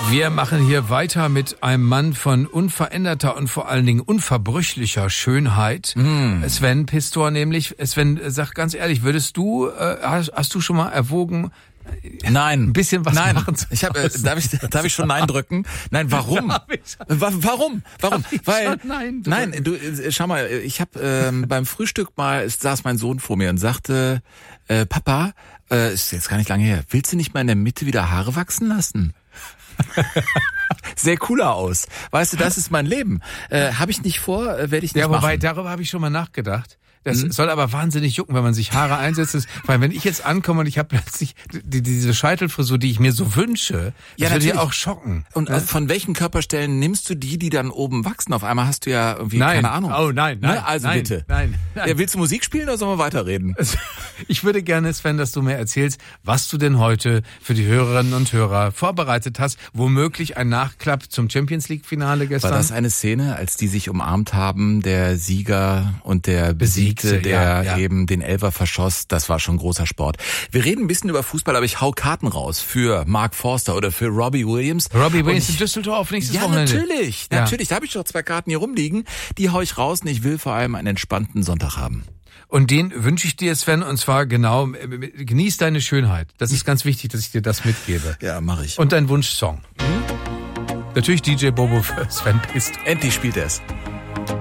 Wir machen hier weiter mit einem Mann von unveränderter und vor allen Dingen unverbrüchlicher Schönheit. Sven Pistor nämlich. Sven, sag ganz ehrlich, würdest du, hast du schon mal erwogen, Nein. ein bisschen was machen zu darf ich schon Nein drücken? Nein, warum? Warum? Nein, du, schau mal, ich habe beim Frühstück mal, saß mein Sohn vor mir und sagte, Papa, ist jetzt gar nicht lange her, willst du nicht mal in der Mitte wieder Haare wachsen lassen? Sehr cooler aus. Weißt du, das ist mein Leben. Habe ich nicht vor, werde ich nicht machen. Ja, wobei, darüber habe ich schon mal nachgedacht. Das soll aber wahnsinnig jucken, wenn man sich Haare einsetzt. Weil wenn ich jetzt ankomme und ich habe plötzlich diese Scheitelfrisur, die ich mir so wünsche, das würde ja auch schocken. Und von welchen Körperstellen nimmst du die dann oben wachsen? Auf einmal hast du ja irgendwie keine Ahnung. Oh nein. Also nein, bitte. Nein. Ja, willst du Musik spielen oder sollen wir weiterreden? Ich würde gerne, Sven, dass du mir erzählst, was du denn heute für die Hörerinnen und Hörer vorbereitet hast. Womöglich ein Nachklapp zum Champions-League-Finale gestern. War das eine Szene, als die sich umarmt haben, der Sieger und der Besiegte, der eben den Elfer verschoss? Das war schon großer Sport. Wir reden ein bisschen über Fußball, aber ich hau Karten raus für Mark Forster oder für Robbie Williams. Robbie Williams in Düsseldorf nächstes Wochenende. Natürlich. Da habe ich doch 2 Karten hier rumliegen. Die hau ich raus und ich will vor allem einen entspannten Sonntag haben. Und den wünsche ich dir, Sven, und zwar genau, genieß deine Schönheit. Das ist ganz wichtig, dass ich dir das mitgebe. Ja, mache ich. Und dein Wunschsong. Natürlich DJ Bobo für Sven Pistor. Endlich spielt er es.